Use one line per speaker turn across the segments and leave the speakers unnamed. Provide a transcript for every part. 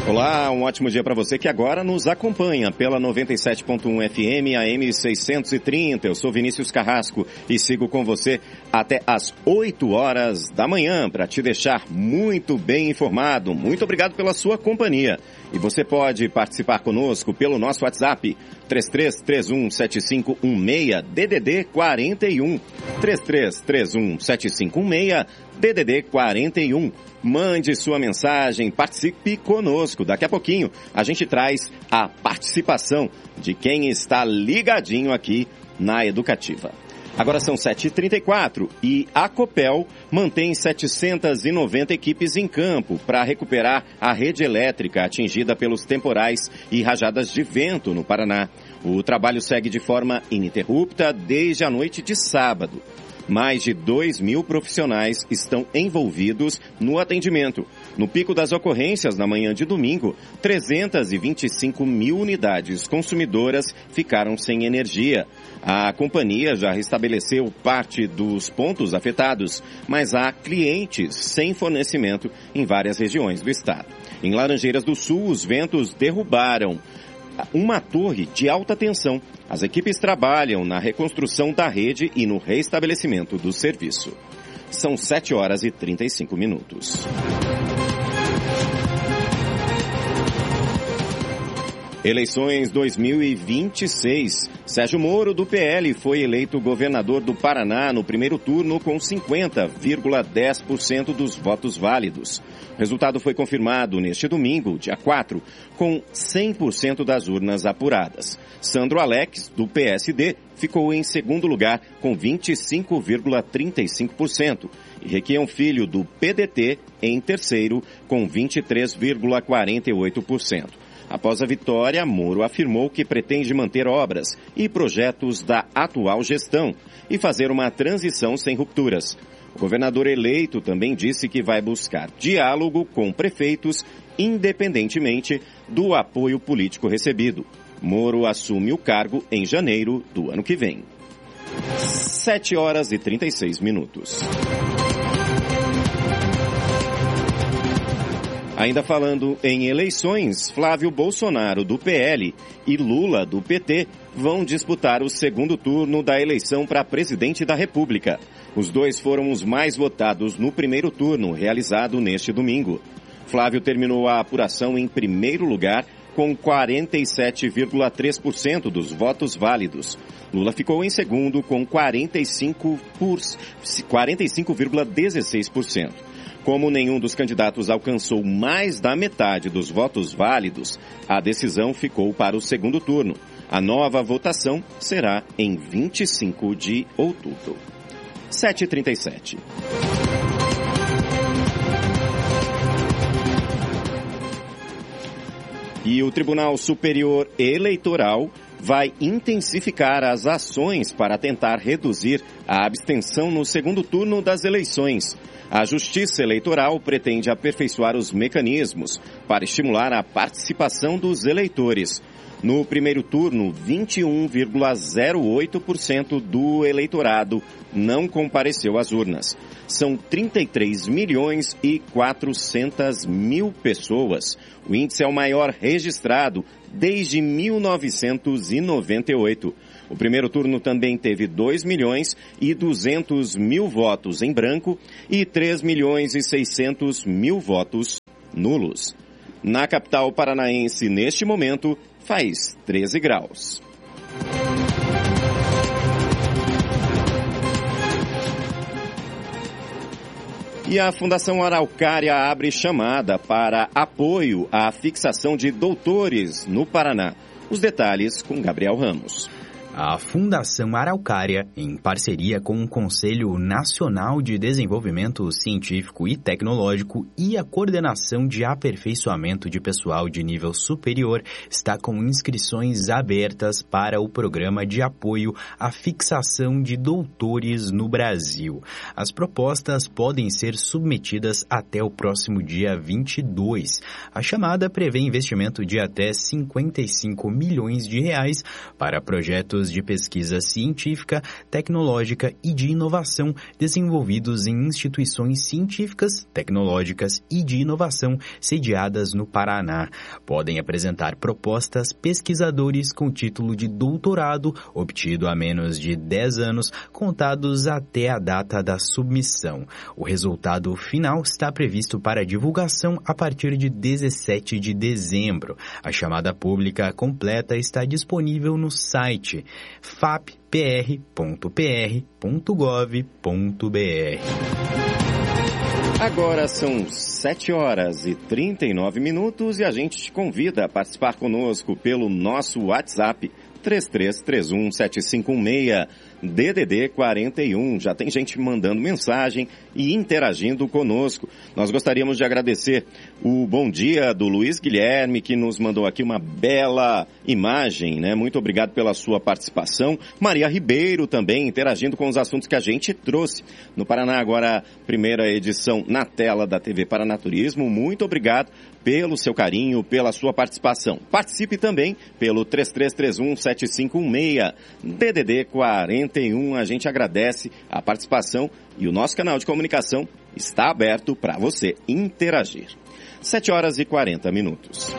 Olá, um ótimo dia para você que agora nos acompanha pela 97.1 FM, AM 630. Eu sou Vinícius Carrasco e sigo com você até às 8 horas da manhã para te deixar muito bem informado. Muito obrigado pela sua companhia. E você pode participar conosco pelo nosso WhatsApp 33317516 DDD 41 33317516 DDD 41. Mande sua mensagem, participe conosco. Daqui a pouquinho a gente traz a participação de quem está ligadinho aqui na Educativa. Agora são 7h34 e a Copel mantém 790 equipes em campo para recuperar a rede elétrica atingida pelos temporais e rajadas de vento no Paraná. O trabalho segue de forma ininterrupta desde a noite de sábado. Mais de 2.000 profissionais estão envolvidos no atendimento. No pico das ocorrências, na manhã de domingo, 325 mil unidades consumidoras ficaram sem energia. A companhia já restabeleceu parte dos pontos afetados, mas há clientes sem fornecimento em várias regiões do estado. Em Laranjeiras do Sul, os ventos derrubaram uma torre de alta tensão. As equipes trabalham na reconstrução da rede e no restabelecimento do serviço. São 7h35. Eleições 2026. Sérgio Moro, do PL, foi eleito governador do Paraná no primeiro turno com 50,10% dos votos válidos. O resultado foi confirmado neste domingo, dia 4, com 100% das urnas apuradas. Sandro Alex, do PSD, ficou em segundo lugar com 25,35%. E Requião Filho, do PDT, em terceiro com 23,48%. Após a vitória, Moro afirmou que pretende manter obras e projetos da atual gestão e fazer uma transição sem rupturas. O governador eleito também disse que vai buscar diálogo com prefeitos, independentemente do apoio político recebido. Moro assume o cargo em janeiro do ano que vem. 7h36. Ainda falando em eleições, Flávio Bolsonaro, do PL, e Lula, do PT, vão disputar o segundo turno da eleição para presidente da República. Os dois foram os mais votados no primeiro turno, realizado neste domingo. Flávio terminou a apuração em primeiro lugar, com 47,3% dos votos válidos. Lula ficou em segundo, com 45,16%. Como nenhum dos candidatos alcançou mais da metade dos votos válidos, a decisão ficou para o segundo turno. A nova votação será em 25 de outubro. 7h37. E o Tribunal Superior Eleitoral vai intensificar as ações para tentar reduzir a abstenção no segundo turno das eleições. A Justiça Eleitoral pretende aperfeiçoar os mecanismos para estimular a participação dos eleitores. No primeiro turno, 21,08% do eleitorado não compareceu às urnas. São 33.400.000 pessoas. O índice é o maior registrado desde 1998. O primeiro turno também teve 2.200.000 votos em branco e 3.600.000 votos nulos. Na capital paranaense, neste momento, faz 13 graus. E a Fundação Araucária abre chamada para apoio à fixação de doutores no Paraná. Os detalhes com Gabriel Ramos.
A Fundação Araucária, em parceria com o Conselho Nacional de Desenvolvimento Científico e Tecnológico e a Coordenação de Aperfeiçoamento de Pessoal de Nível Superior, está com inscrições abertas para o Programa de Apoio à Fixação de Doutores no Brasil. As propostas podem ser submetidas até o próximo dia 22. A chamada prevê investimento de até R$ 55 milhões para projetos projetos de pesquisa científica, tecnológica e de inovação desenvolvidos em instituições científicas, tecnológicas e de inovação sediadas no Paraná. Podem apresentar propostas pesquisadores com título de doutorado obtido há menos de 10 anos, contados até a data da submissão. O resultado final está previsto para divulgação a partir de 17 de dezembro. A chamada pública completa está disponível no site fappr.pr.gov.br.
Agora são 7 horas e 39 minutos e a gente te convida a participar conosco pelo nosso WhatsApp 33317516, DDD 41. Já tem gente mandando mensagem e interagindo conosco. Nós gostaríamos de agradecer o bom dia do Luiz Guilherme, que nos mandou aqui uma bela imagem, né? Muito obrigado pela sua participação. Maria Ribeiro também interagindo com os assuntos que a gente trouxe. No Paraná, agora, primeira edição na tela da TV Paranaturismo. Muito obrigado pelo seu carinho, pela sua participação. Participe também pelo 33317516, DDD 41. A gente agradece a participação e o nosso canal de comunicação está aberto para você interagir. 7 horas e 40 minutos.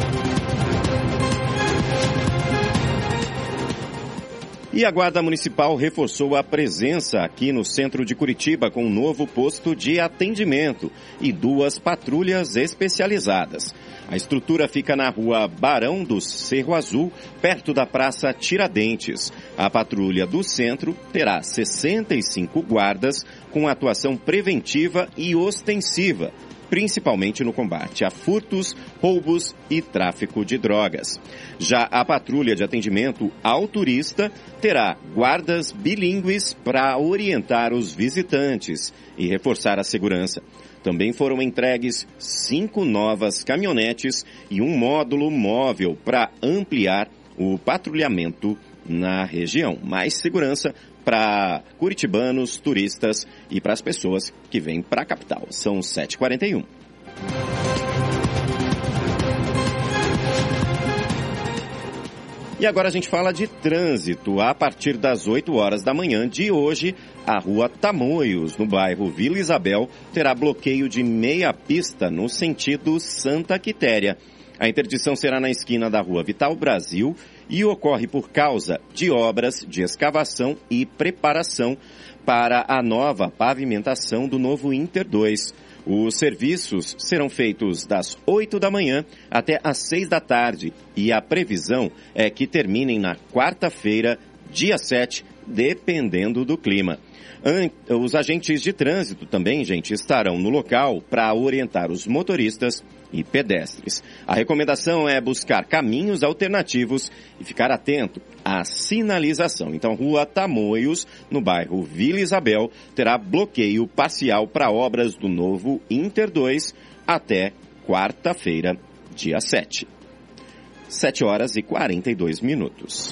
E a Guarda Municipal reforçou a presença aqui no centro de Curitiba com um novo posto de atendimento e 2 patrulhas especializadas. A estrutura fica na rua Barão do Cerro Azul, perto da Praça Tiradentes. A patrulha do centro terá 65 guardas com atuação preventiva e ostensiva, principalmente no combate a furtos, roubos e tráfico de drogas. Já a patrulha de atendimento ao turista terá guardas bilíngues para orientar os visitantes e reforçar a segurança. Também foram entregues 5 novas caminhonetes e um módulo móvel para ampliar o patrulhamento na região. Mais segurança para curitibanos, turistas e para as pessoas que vêm para a capital. São 7h41. E agora a gente fala de trânsito. A partir das 8 horas da manhã de hoje, a rua Tamoios, no bairro Vila Isabel, terá bloqueio de meia pista no sentido Santa Quitéria. A interdição será na esquina da rua Vital Brasil e ocorre por causa de obras de escavação e preparação para a nova pavimentação do novo Inter 2. Os serviços serão feitos das 8 da manhã até às 6 da tarde e a previsão é que terminem na quarta-feira, dia 7, dependendo do clima. Os agentes de trânsito também, gente, estarão no local para orientar os motoristas e pedestres. A recomendação é buscar caminhos alternativos e ficar atento à sinalização. Então, Rua Tamoios, no bairro Vila Isabel, terá bloqueio parcial para obras do novo Inter 2 até quarta-feira, dia 7. 7 horas e 42 minutos.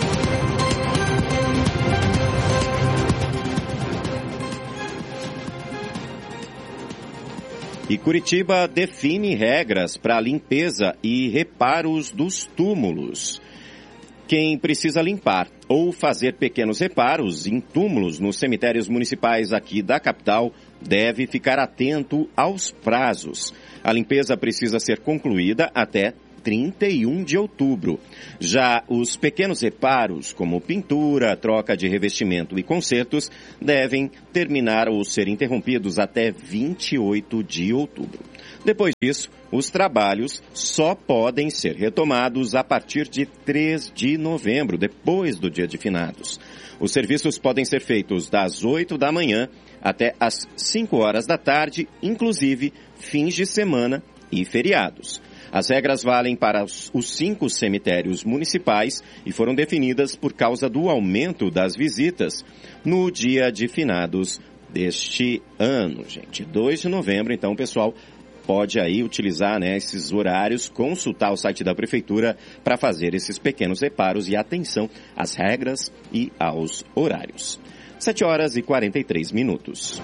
E Curitiba define regras para limpeza e reparos dos túmulos. Quem precisa limpar ou fazer pequenos reparos em túmulos nos cemitérios municipais aqui da capital deve ficar atento aos prazos. A limpeza precisa ser concluída até 31 de outubro. Já os pequenos reparos, como pintura, troca de revestimento e consertos, devem terminar ou ser interrompidos até 28 de outubro. Depois disso, os trabalhos só podem ser retomados a partir de 3 de novembro, depois do dia de finados. Os serviços podem ser feitos das 8 da manhã até às 5 horas da tarde, inclusive fins de semana e feriados. As regras valem para os 5 cemitérios municipais e foram definidas por causa do aumento das visitas no dia de finados deste ano, gente. 2 de novembro, então, pessoal, pode aí utilizar, esses horários, consultar o site da prefeitura para fazer esses pequenos reparos e atenção às regras e aos horários. 7 horas e 43 minutos.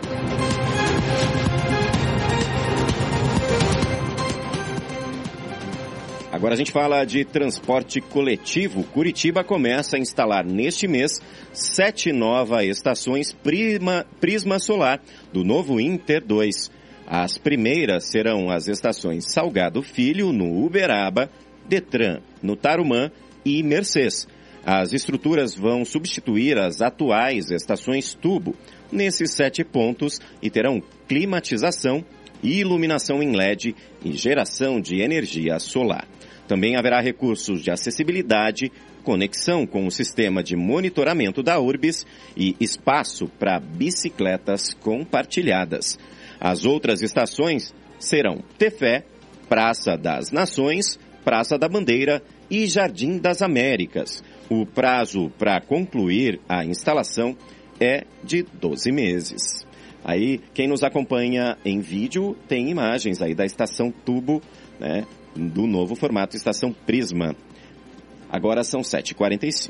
Agora a gente fala de transporte coletivo. Curitiba começa a instalar neste mês 7 novas estações Prisma Solar do novo Inter 2. As primeiras serão as estações Salgado Filho, no Uberaba, Detran, no Tarumã e Mercês. As estruturas vão substituir as atuais estações tubo nesses 7 pontos e terão climatização, iluminação em LED e geração de energia solar. Também haverá recursos de acessibilidade, conexão com o sistema de monitoramento da Urbis e espaço para bicicletas compartilhadas. As outras estações serão Tefé, Praça das Nações, Praça da Bandeira e Jardim das Américas. O prazo para concluir a instalação é de 12 meses. Aí, quem nos acompanha em vídeo tem imagens aí da estação tubo, né, do novo formato estação Prisma. Agora são 7h45.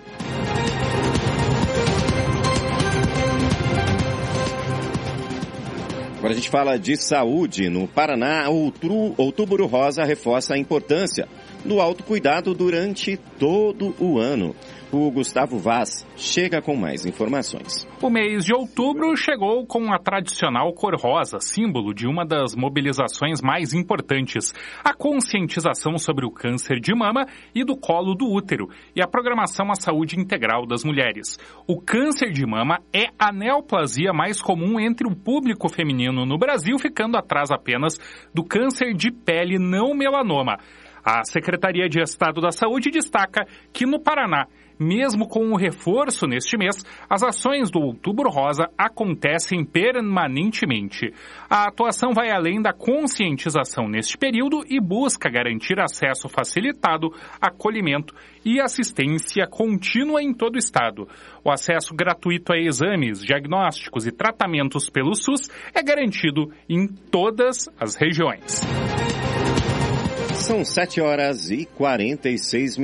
Agora a gente fala de saúde. No Paraná, Outubro Rosa reforça a importância do autocuidado durante todo o ano. O Gustavo Vaz chega com mais informações.
O mês de outubro chegou com a tradicional cor rosa, símbolo de uma das mobilizações mais importantes, a conscientização sobre o câncer de mama e do colo do útero e a programação à saúde integral das mulheres. O câncer de mama é a neoplasia mais comum entre o público feminino no Brasil, ficando atrás apenas do câncer de pele não melanoma. A Secretaria de Estado da Saúde destaca que no Paraná, mesmo com o reforço neste mês, as ações do Outubro Rosa acontecem permanentemente. A atuação vai além da conscientização neste período e busca garantir acesso facilitado, acolhimento e assistência contínua em todo o estado. O acesso gratuito a exames, diagnósticos e tratamentos pelo SUS é garantido em todas as regiões.
São 7h46,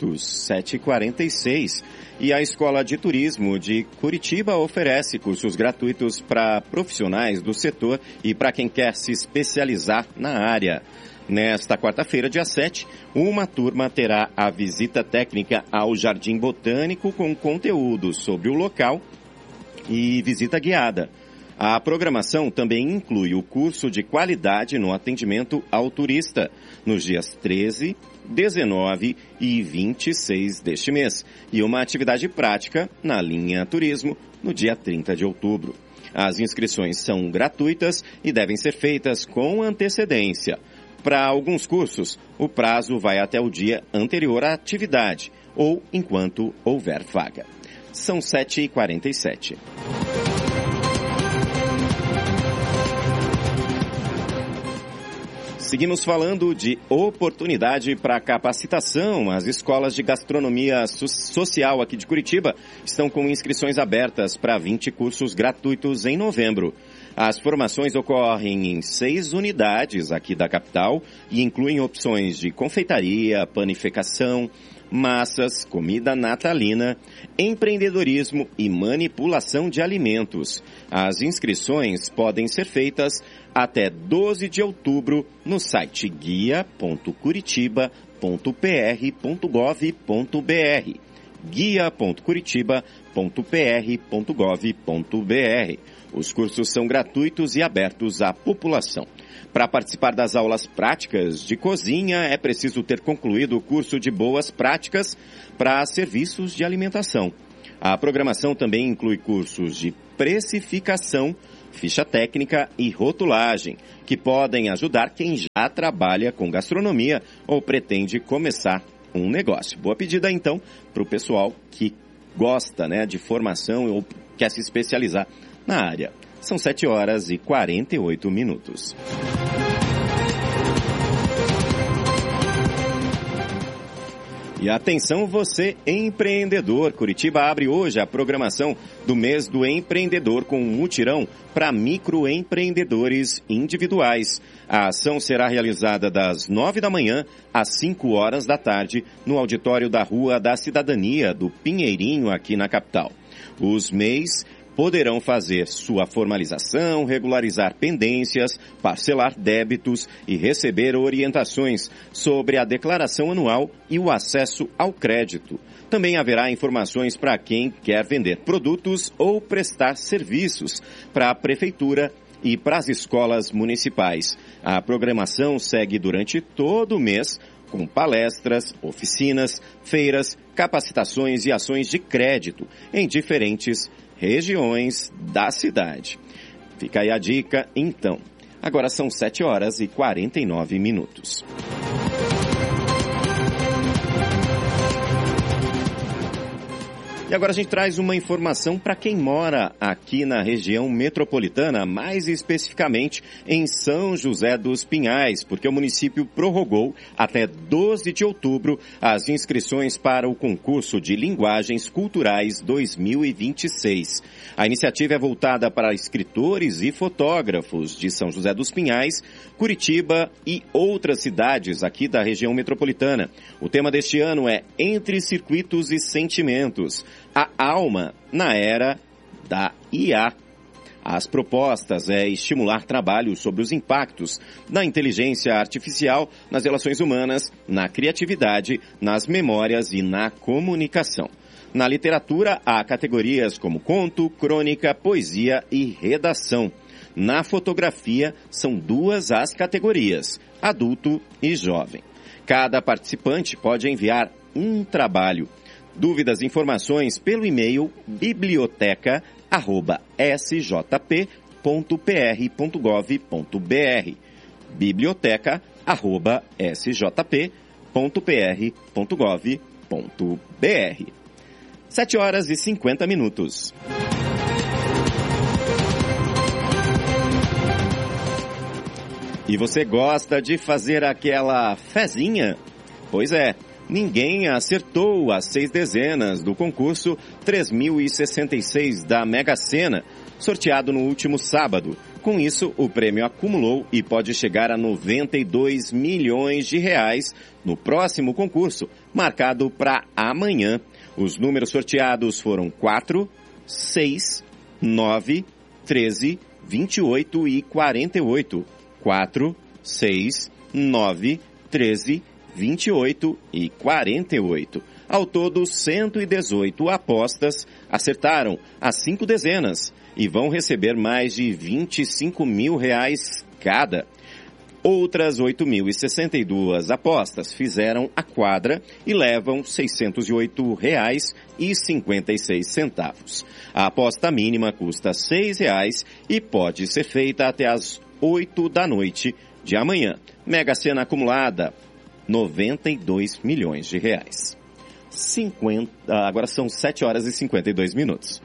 7h46. E a Escola de Turismo de Curitiba oferece cursos gratuitos para profissionais do setor e para quem quer se especializar na área. Nesta quarta-feira, dia 7, uma turma terá a visita técnica ao Jardim Botânico com conteúdo sobre o local e visita guiada. A programação também inclui o curso de qualidade no atendimento ao turista, nos dias 13, 19 e 26 deste mês, e uma atividade prática na linha turismo no dia 30 de outubro. As inscrições são gratuitas e devem ser feitas com antecedência. Para alguns cursos, o prazo vai até o dia anterior à atividade, ou enquanto houver vaga. São 7h47. Seguimos falando de oportunidade para capacitação. As escolas de gastronomia social aqui de Curitiba estão com inscrições abertas para 20 cursos gratuitos em novembro. As formações ocorrem em 6 unidades aqui da capital e incluem opções de confeitaria, panificação, massas, comida natalina, empreendedorismo e manipulação de alimentos. As inscrições podem ser feitas até 12 de outubro no site guia.curitiba.pr.gov.br guia.curitiba.pr.gov.br. Os cursos são gratuitos e abertos à população. Para participar das aulas práticas de cozinha, é preciso ter concluído o curso de boas práticas para serviços de alimentação. A programação também inclui cursos de precificação, ficha técnica e rotulagem, que podem ajudar quem já trabalha com gastronomia ou pretende começar um negócio. Boa pedida, então, para o pessoal que gosta, de formação ou quer se especializar na área. São 7h48. E atenção você, empreendedor. Curitiba abre hoje a programação do mês do empreendedor com um mutirão para microempreendedores individuais. A ação será realizada das 9 da manhã às 5 horas da tarde no auditório da Rua da Cidadania do Pinheirinho, aqui na capital. Os MEIs poderão fazer sua formalização, regularizar pendências, parcelar débitos e receber orientações sobre a declaração anual e o acesso ao crédito. Também haverá informações para quem quer vender produtos ou prestar serviços para a prefeitura e para as escolas municipais. A programação segue durante todo o mês, com palestras, oficinas, feiras, capacitações e ações de crédito em diferentes regiões da cidade. Fica aí a dica, então. Agora são 7h49. E agora a gente traz uma informação para quem mora aqui na região metropolitana, mais especificamente em São José dos Pinhais, porque o município prorrogou até 12 de outubro as inscrições para o concurso de Linguagens Culturais 2026. A iniciativa é voltada para escritores e fotógrafos de São José dos Pinhais, Curitiba e outras cidades aqui da região metropolitana. O tema deste ano é Entre Circuitos e Sentimentos. A alma na era da IA. As propostas é estimular trabalho sobre os impactos da inteligência artificial nas relações humanas, na criatividade, nas memórias e na comunicação. Na literatura, há categorias como conto, crônica, poesia e redação. Na fotografia, são 2 as categorias, adulto e jovem. Cada participante pode enviar um trabalho. Dúvidas e informações pelo e-mail biblioteca@sjp.pr.gov.br biblioteca@sjp.pr.gov.br 7h50. E você gosta de fazer aquela fezinha? Pois é. Ninguém acertou as 6 dezenas do concurso 3.066 da Mega Sena, sorteado no último sábado. Com isso, o prêmio acumulou e pode chegar a 92 milhões de reais no próximo concurso, marcado para amanhã. Os números sorteados foram 4, 6, 9, 13, 28 e 48. 4, 6, 9, 13, 28 e 48. Ao todo, 118 apostas acertaram as 5 dezenas e vão receber mais de 25 mil reais cada. Outras 8.062 apostas fizeram a quadra e levam R$ 608,56. A aposta mínima custa R$ 6 e pode ser feita até às 8 da noite de amanhã. Mega Sena acumulada, 92 milhões de reais. Agora são 7h52.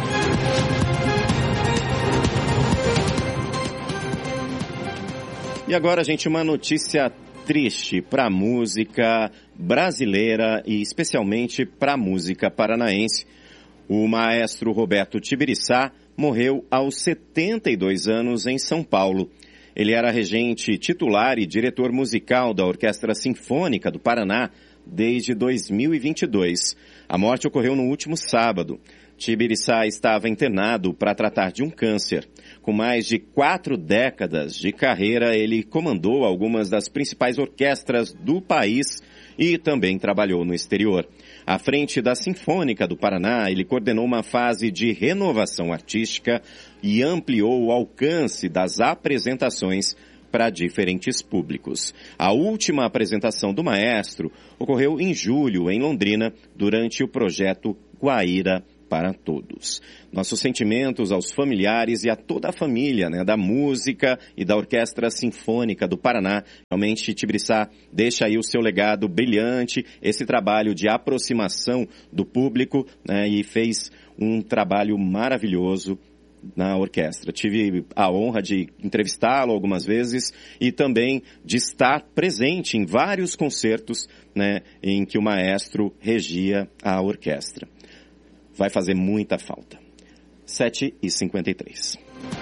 E agora, gente, uma notícia triste para a música brasileira e especialmente para a música paranaense. O maestro Roberto Tibiriçá morreu aos 72 anos em São Paulo. Ele era regente titular e diretor musical da Orquestra Sinfônica do Paraná desde 2022. A morte ocorreu no último sábado. Tibiriçá estava internado para tratar de um câncer. Com mais de 4 décadas de carreira, ele comandou algumas das principais orquestras do país e também trabalhou no exterior. À frente da Sinfônica do Paraná, ele coordenou uma fase de renovação artística e ampliou o alcance das apresentações para diferentes públicos. A última apresentação do maestro ocorreu em julho, em Londrina, durante o projeto Guaíra para Todos. Nossos sentimentos aos familiares e a toda a família, da música e da Orquestra Sinfônica do Paraná. Realmente, Tibiriçá deixa aí o seu legado brilhante, esse trabalho de aproximação do público, e fez um trabalho maravilhoso na orquestra. Tive a honra de entrevistá-lo algumas vezes e também de estar presente em vários concertos, em que o maestro regia a orquestra. Vai fazer muita falta. 7h53.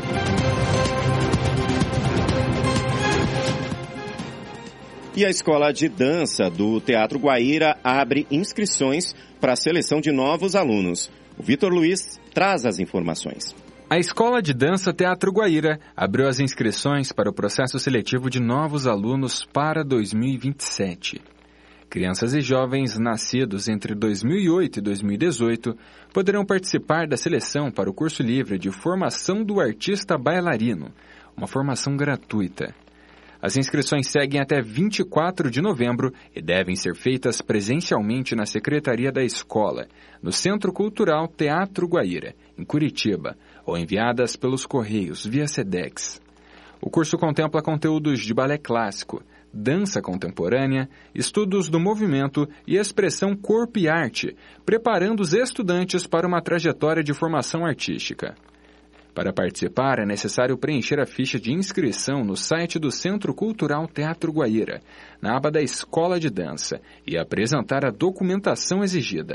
E a Escola de Dança do Teatro Guaíra abre inscrições para a seleção de novos alunos. O Vitor Luiz traz as informações.
A Escola de Dança Teatro Guaíra abriu as inscrições para o processo seletivo de novos alunos para 2027. Crianças e jovens nascidos entre 2008 e 2018 poderão participar da seleção para o curso livre de formação do artista bailarino, uma formação gratuita. As inscrições seguem até 24 de novembro e devem ser feitas presencialmente na Secretaria da Escola, no Centro Cultural Teatro Guaíra, em Curitiba, ou enviadas pelos Correios via Sedex. O curso contempla conteúdos de balé clássico, dança contemporânea, estudos do movimento e expressão corpo e arte, preparando os estudantes para uma trajetória de formação artística. Para participar, é necessário preencher a ficha de inscrição no site do Centro Cultural Teatro Guaíra, na aba da Escola de Dança, e apresentar a documentação exigida.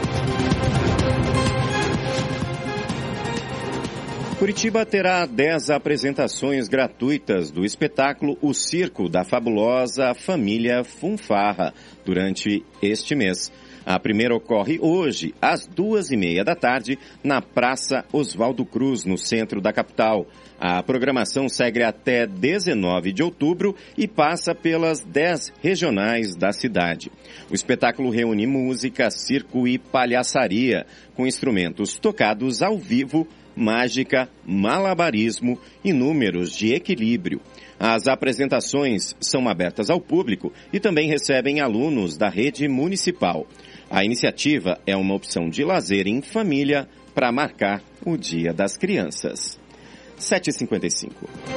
Curitiba terá 10 apresentações gratuitas do espetáculo O Circo da fabulosa família Funfarra durante este mês. A primeira ocorre hoje, às 2h30 da tarde, na Praça Oswaldo Cruz, no centro da capital. A programação segue até 19 de outubro e passa pelas 10 regionais da cidade. O espetáculo reúne música, circo e palhaçaria, com instrumentos tocados ao vivo, mágica, malabarismo e números de equilíbrio. As apresentações são abertas ao público e também recebem alunos da rede municipal. A iniciativa é uma opção de lazer em família para marcar o Dia das Crianças. 7h55.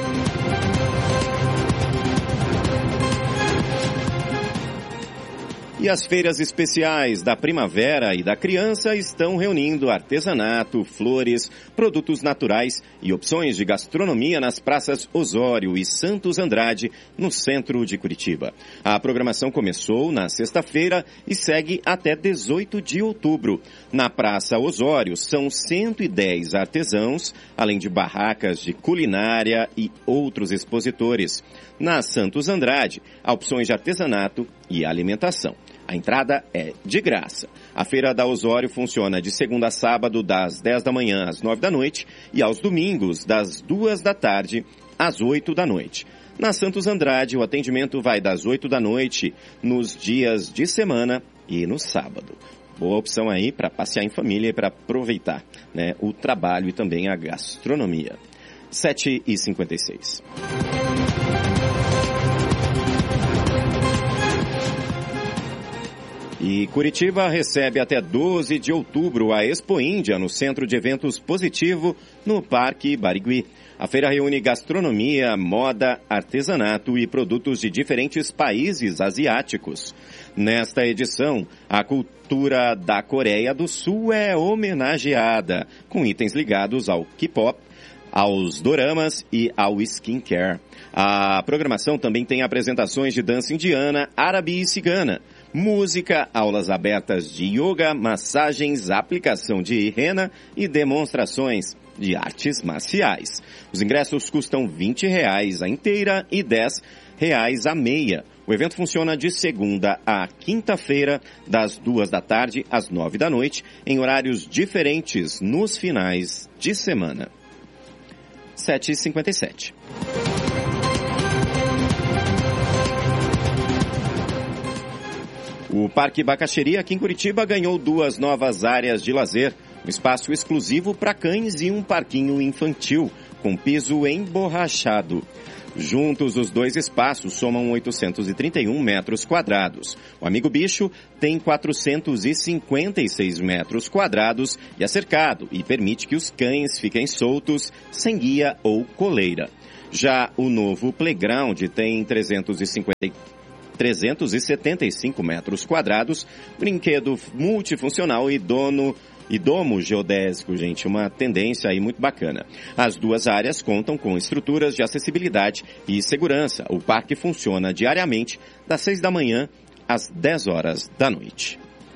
E as feiras especiais da primavera e da criança estão reunindo artesanato, flores, produtos naturais e opções de gastronomia nas praças Osório e Santos Andrade, no centro de Curitiba. A programação começou na sexta-feira e segue até 18 de outubro. Na Praça Osório são 110 artesãos, além de barracas de culinária e outros expositores. Na Santos Andrade, há opções de artesanato e alimentação. A entrada é de graça. A Feira da Osório funciona de segunda a sábado, das 10 da manhã às 9 da noite e aos domingos, das 2 da tarde às 8 da noite. Na Santos Andrade, o atendimento vai das 8 da noite nos dias de semana e no sábado. Boa opção aí para passear em família e para aproveitar, né, o trabalho e também a gastronomia. 7h56. E Curitiba recebe até 12 de outubro a Expo Índia no Centro de Eventos Positivo, no Parque Barigui. A feira reúne gastronomia, moda, artesanato e produtos de diferentes países asiáticos. Nesta edição, a cultura da Coreia do Sul é homenageada, com itens ligados ao K-pop, aos doramas e ao skincare. A programação também tem apresentações de dança indiana, árabe e cigana, música, aulas abertas de yoga, massagens, aplicação de henna e demonstrações de artes marciais. Os ingressos custam R$20 a inteira e R$10 a meia. O evento funciona de segunda a quinta-feira, das 2 da tarde às 9 da noite, em horários diferentes nos finais de semana. 7h57. O Parque Bacaxeri, aqui em Curitiba, ganhou 2 novas áreas de lazer, um espaço exclusivo para cães e um parquinho infantil, com piso emborrachado. Juntos, os 2 espaços somam 831 metros quadrados. O Amigo Bicho tem 456 metros quadrados e é cercado e permite que os cães fiquem soltos, sem guia ou coleira. Já o novo Playground tem 375 metros quadrados, brinquedo multifuncional e domo geodésico, gente, uma tendência aí muito bacana. As 2 áreas contam com estruturas de acessibilidade e segurança. O parque funciona diariamente das 6 da manhã às 10 horas da noite.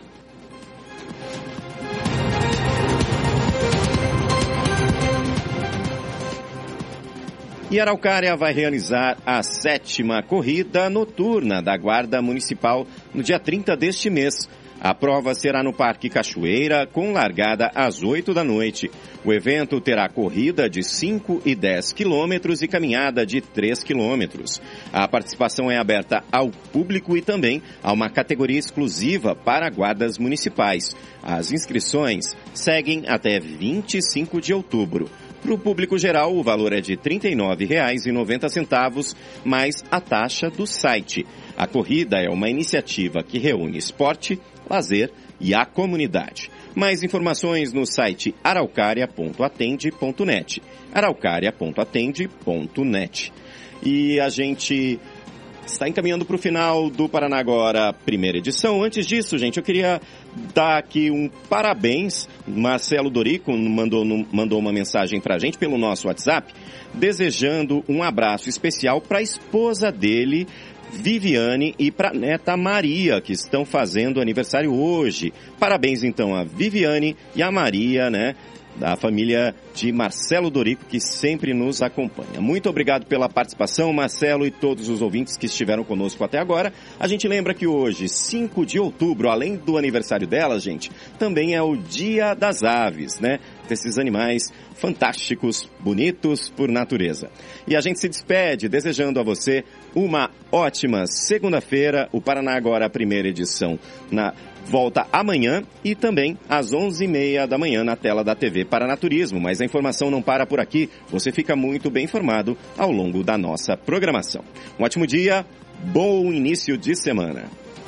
E Araucária vai realizar a 7ª corrida noturna da Guarda Municipal no dia 30 deste mês. A prova será no Parque Cachoeira, com largada às 8 da noite. O evento terá corrida de 5 e 10 quilômetros e caminhada de 3 quilômetros. A participação é aberta ao público e também a uma categoria exclusiva para guardas municipais. As inscrições seguem até 25 de outubro. Para o público geral, o valor é de R$ 39,90, mais a taxa do site. A corrida é uma iniciativa que reúne esporte, lazer e a comunidade. Mais informações no site araucaria.atende.net. araucaria.atende.net. E a gente está encaminhando para o final do Paraná Agora, primeira edição. Antes disso, gente, eu queria dar aqui um parabéns. Marcelo Dorico mandou uma mensagem para a gente pelo nosso WhatsApp, desejando um abraço especial para a esposa dele, Viviane, e para a neta Maria, que estão fazendo aniversário hoje. Parabéns, então, a Viviane e a Maria, né, da família de Marcelo Dorico, que sempre nos acompanha. Muito obrigado pela participação, Marcelo, e todos os ouvintes que estiveram conosco até agora. A gente lembra que hoje, 5 de outubro, além do aniversário dela, gente, também é o Dia das Aves, né? Desses animais fantásticos, bonitos por natureza. E a gente se despede desejando a você uma ótima segunda-feira. O Paraná Agora, a primeira edição, volta amanhã e também às 11h30 da manhã na tela da TV Paranaturismo. Mas a informação não para por aqui. Você fica muito bem informado ao longo da nossa programação. Um ótimo dia, bom início de semana.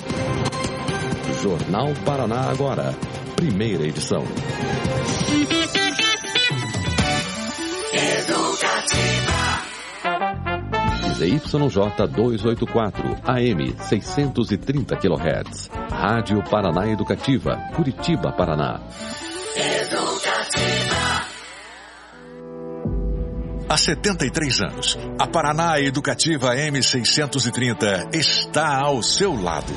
Jornal Paraná Agora, primeira edição. ZYJ 284, AM 630 kHz. Rádio Paraná Educativa, Curitiba, Paraná.
Há 73 anos, a Paraná Educativa M630 está ao seu lado.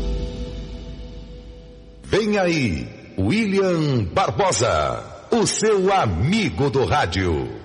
Vem aí, William Barbosa, o seu amigo do rádio.